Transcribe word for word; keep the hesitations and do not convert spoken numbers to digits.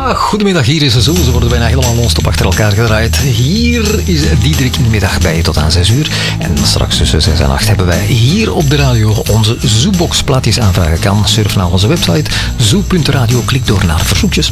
Ja, goedemiddag, hier is de Zoo. Ze worden bijna helemaal non-stop achter elkaar gedraaid. Hier is Diederik in de middag bij je tot aan zes uur. En straks tussen zes en acht hebben wij hier op de radio onze Zoobox plaatjes aanvragen kan. Surf naar onze website zoo punt radio, klik door naar verzoekjes.